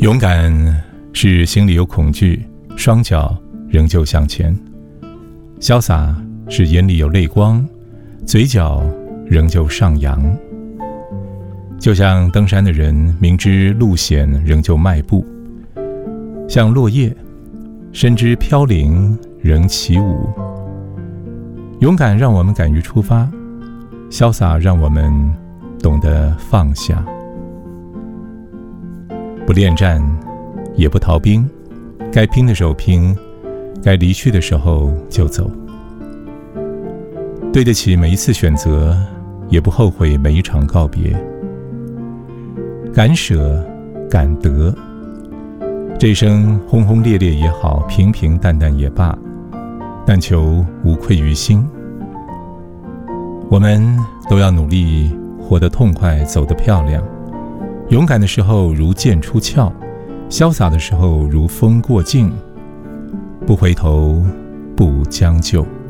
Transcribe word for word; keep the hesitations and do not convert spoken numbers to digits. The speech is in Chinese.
勇敢是心里有恐惧，双脚仍旧向前；潇洒是眼里有泪光，嘴角仍旧上扬。就像登山的人明知路险仍旧迈步，像落叶深知飘零仍起舞。勇敢让我们敢于出发，潇洒让我们懂得放下。不恋战，也不逃兵，该拼的时候拼，该离去的时候就走。对得起每一次选择，也不后悔每一场告别。敢舍，敢得，这一生轰轰烈烈也好，平平淡淡也罢，但求无愧于心。我们都要努力活得痛快，走得漂亮。勇敢的时候如剑出鞘，潇洒的时候如风过境，不回头，不将就。